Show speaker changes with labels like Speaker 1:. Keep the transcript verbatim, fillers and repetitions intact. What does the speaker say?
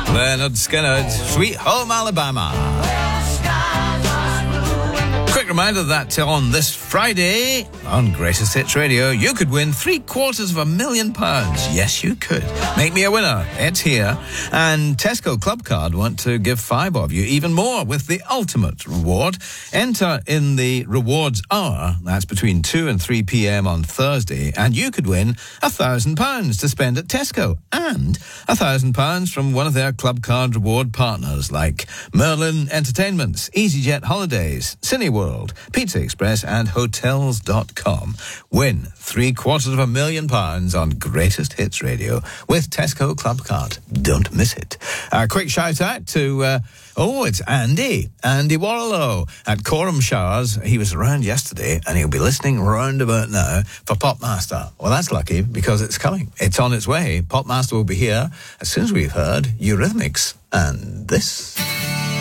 Speaker 1: Leonard Skinner, Sweet Home Alabama. Quick reminder that on this Friday on Greatest Hits Radio, you could win three quarters of a million pounds. Yes, you could. Make me a winner. It's here. And Tesco Club Card want to give five of you even more with the ultimate reward. Enter in the rewards hour. That's between two and three p.m. on Thursday. And you could win a thousand pounds to spend at Tesco. And a thousand pounds from one of their Club Card reward partners like Merlin Entertainments, EasyJet Holidays, Cineworld, Pizza Express and Hotels dot com. Win three quarters of a million pounds on Greatest Hits Radio with Tesco Club Card. Don't miss it. A quick shout out to, uh, oh, it's Andy. Andy Warlow at Coram Showers. He was around yesterday and he'll be listening round about now for Popmaster. Well, that's lucky because it's coming. It's on its way. Popmaster will be here as soon as we've heard Eurythmics and this.